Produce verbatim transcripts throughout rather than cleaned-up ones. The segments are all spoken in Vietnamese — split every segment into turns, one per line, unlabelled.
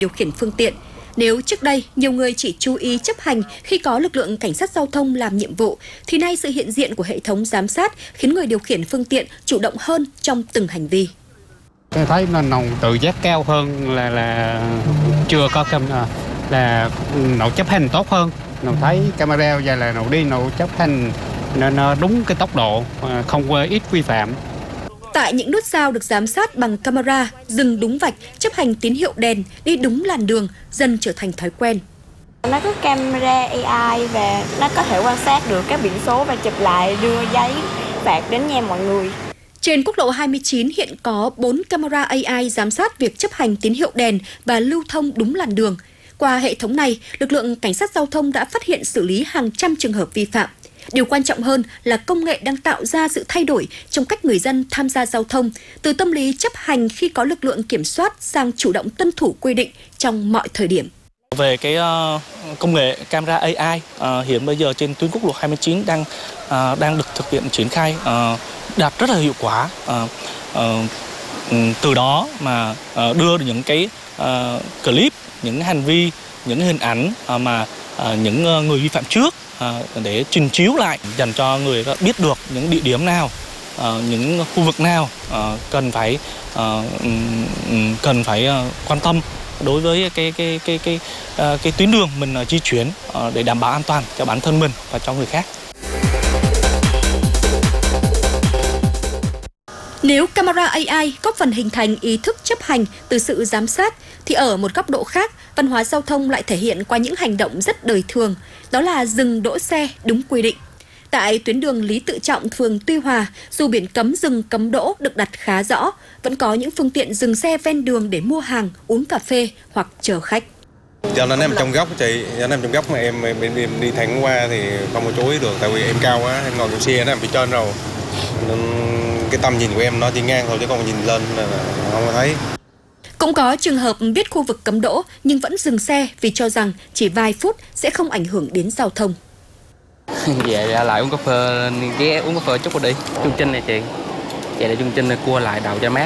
điều khiển phương tiện. Nếu trước đây nhiều người chỉ chú ý chấp hành khi có lực lượng cảnh sát giao thông làm nhiệm vụ, thì nay sự hiện diện của hệ thống giám sát khiến người điều khiển phương tiện chủ động hơn trong từng hành vi.
Tôi thấy nó nồng tự giác cao hơn là là chưa có cam là nó chấp hành tốt hơn. Nó thấy camera giờ là nó đi nó chấp hành nó đúng cái tốc độ, không có ít vi phạm.
Tại những nút giao được giám sát bằng camera, dừng đúng vạch, chấp hành tín hiệu đèn, đi đúng làn đường dần trở thành thói quen.
Nó có camera a i và nó có thể quan sát được các biển số và chụp lại đưa giấy phạt đến nhà mọi người.
Trên quốc lộ hai mươi chín hiện có bốn camera a i giám sát việc chấp hành tín hiệu đèn và lưu thông đúng làn đường. Qua hệ thống này, lực lượng cảnh sát giao thông đã phát hiện xử lý hàng trăm trường hợp vi phạm. Điều quan trọng hơn là công nghệ đang tạo ra sự thay đổi trong cách người dân tham gia giao thông, từ tâm lý chấp hành khi có lực lượng kiểm soát sang chủ động tuân thủ quy định trong mọi thời điểm.
Về cái uh, công nghệ camera a i, uh, hiện bây giờ trên tuyến quốc lộ hai mươi chín đang uh, đang được thực hiện triển khai uh, đạt rất là hiệu quả. Uh, uh, từ đó mà uh, đưa những cái uh, clip, những hành vi, những hình ảnh uh, mà uh, những uh, người vi phạm trước uh, để trình chiếu lại, dành cho người biết được những địa điểm nào, uh, những khu vực nào uh, cần phải uh, um, cần phải uh, quan tâm đối với cái cái cái cái cái, cái tuyến đường mình di chuyển để đảm bảo an toàn cho bản thân mình và cho người khác.
Nếu camera a i góp phần hình thành ý thức chấp hành từ sự giám sát, thì ở một góc độ khác, văn hóa giao thông lại thể hiện qua những hành động rất đời thường, đó là dừng đỗ xe đúng quy định. Tại tuyến đường Lý Tự Trọng, phường Tuy Hòa, dù biển cấm dừng cấm đỗ được đặt khá rõ, vẫn có những phương tiện dừng xe ven đường để mua hàng, uống cà phê hoặc chờ khách.
Cho nên em trong góc chị, cho nên em trong góc mà em, em, em, em đi thẳng qua thì không có chú ý được, tại vì em cao quá, em ngồi trong xe nó em phía trên rồi. Nên cái tầm nhìn của em nó chỉ ngang thôi chứ không nhìn lên là không có thấy.
Cũng có trường hợp biết khu vực cấm đỗ nhưng vẫn dừng xe vì cho rằng chỉ vài phút sẽ không ảnh hưởng đến giao thông.
Về ra lại uống cà phê, ghé uống cà phê chút rồi đi. Trung Trinh này chị. Chạy lại Trung Trinh này cua lại đầu cho mát.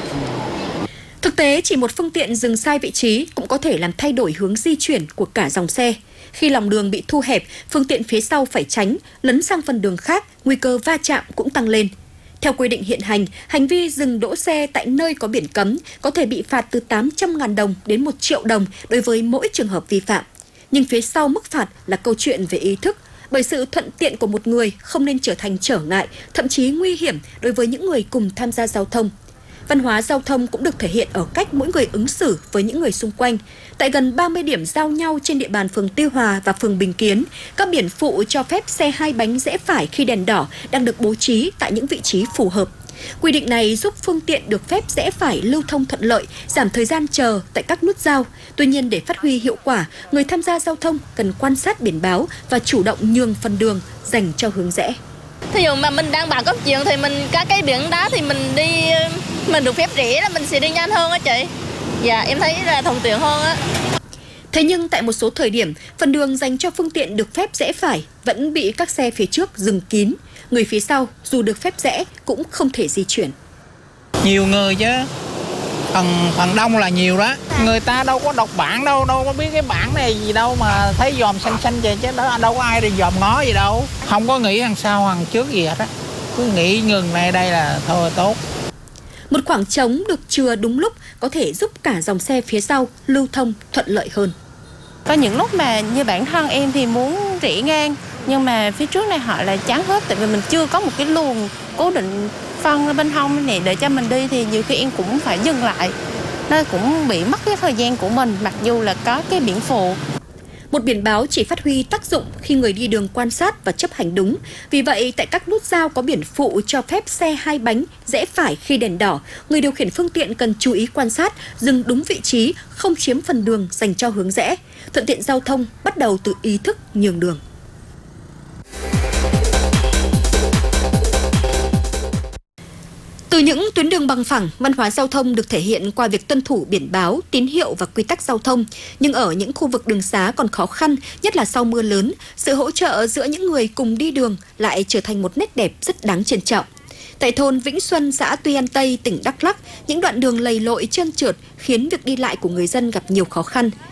Thực tế, chỉ một phương tiện dừng sai vị trí cũng có thể làm thay đổi hướng di chuyển của cả dòng xe. Khi lòng đường bị thu hẹp, phương tiện phía sau phải tránh, lấn sang phần đường khác, nguy cơ va chạm cũng tăng lên. Theo quy định hiện hành, hành vi dừng đỗ xe tại nơi có biển cấm có thể bị phạt từ tám trăm nghìn đồng đến một triệu đồng đối với mỗi trường hợp vi phạm. Nhưng phía sau mức phạt là câu chuyện về ý thức, bởi sự thuận tiện của một người không nên trở thành trở ngại, thậm chí nguy hiểm đối với những người cùng tham gia giao thông. Văn hóa giao thông cũng được thể hiện ở cách mỗi người ứng xử với những người xung quanh. Tại gần ba mươi điểm giao nhau trên địa bàn phường Tuy Hòa và phường Bình Kiến, các biển phụ cho phép xe hai bánh rẽ phải khi đèn đỏ đang được bố trí tại những vị trí phù hợp. Quy định này giúp phương tiện được phép rẽ phải lưu thông thuận lợi, giảm thời gian chờ tại các nút giao. Tuy nhiên, để phát huy hiệu quả, người tham gia giao thông cần quan sát biển báo và chủ động nhường phần đường dành cho hướng rẽ.
Thí dụ mà mình đang bận có chuyện thì mình có cái biển đó thì mình đi, mình được phép rẽ là mình sẽ đi nhanh hơn á chị. Dạ, em thấy là thuận tiện hơn á.
Thế nhưng tại một số thời điểm, phần đường dành cho phương tiện được phép rẽ phải vẫn bị các xe phía trước dừng kín. Người phía sau dù được phép rẽ cũng không thể di chuyển.
Nhiều người chứ, phần phần đông là nhiều đó. Người ta đâu có đọc bảng đâu, đâu có biết cái bảng này gì đâu mà thấy dòm xanh xanh vậy chứ đó, đâu có ai đi dòm ngó gì đâu. Không có nghĩ đằng sau đằng trước gì hết á. Cứ nghĩ ngừng này đây là thôi tốt.
Một khoảng trống được chừa đúng lúc có thể giúp cả dòng xe phía sau lưu thông thuận lợi hơn.
Có những lúc mà như bản thân em thì muốn rẽ ngang, nhưng mà phía trước này họ là chắn hết, tại vì mình chưa có một cái luồng cố định phân ở bên hông này để cho mình đi thì nhiều khi em cũng phải dừng lại. Nó cũng bị mất cái thời gian của mình mặc dù là có cái biển phụ.
Một biển báo chỉ phát huy tác dụng khi người đi đường quan sát và chấp hành đúng. Vì vậy, tại các nút giao có biển phụ cho phép xe hai bánh rẽ phải khi đèn đỏ, người điều khiển phương tiện cần chú ý quan sát, dừng đúng vị trí, không chiếm phần đường dành cho hướng rẽ. Thuận tiện giao thông bắt đầu từ ý thức nhường đường. Từ những tuyến đường bằng phẳng, văn hóa giao thông được thể hiện qua việc tuân thủ biển báo, tín hiệu và quy tắc giao thông. Nhưng ở những khu vực đường xá còn khó khăn, nhất là sau mưa lớn, sự hỗ trợ giữa những người cùng đi đường lại trở thành một nét đẹp rất đáng trân trọng. Tại thôn Vĩnh Xuân, xã Tuy An Tây, tỉnh Đắk Lắk, những đoạn đường lầy lội trơn trượt khiến việc đi lại của người dân gặp nhiều khó khăn.